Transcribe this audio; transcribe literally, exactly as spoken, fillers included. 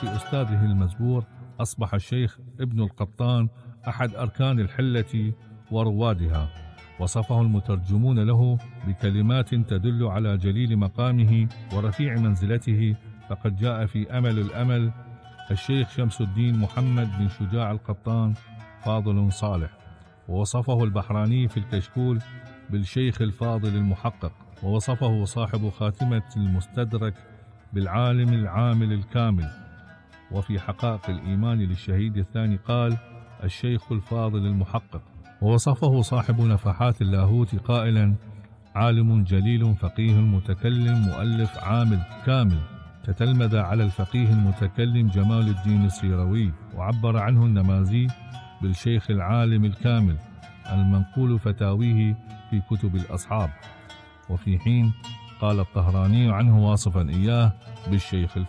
بأستاذه المزبور أصبح الشيخ ابن القطان أحد أركان الحلة وروادها. وصفه المترجمون له بكلمات تدل على جليل مقامه ورفيع منزلته، فقد جاء في أمل الأمل: الشيخ شمس الدين محمد بن شجاع القطان فاضل صالح. ووصفه البحراني في الكشكول بالشيخ الفاضل المحقق. ووصفه صاحب خاتمة المستدرك بالعالم العامل الكامل. وفي حقائق الإيمان للشهيد الثاني قال: الشيخ الفاضل المحقق. ووصفه صاحب نفحات اللاهوت قائلا: عالم جليل فقيه متكلم مؤلف عامل كامل. تتلمذ على الفقيه المتكلم جمال الدين السيروي، وعبر عنه النمازي بالشيخ العالم الكامل المنقول فتاويه في كتب الأصحاب. وفي حين قال الطهراني عنه واصفا إياه بالشيخ الفاضل.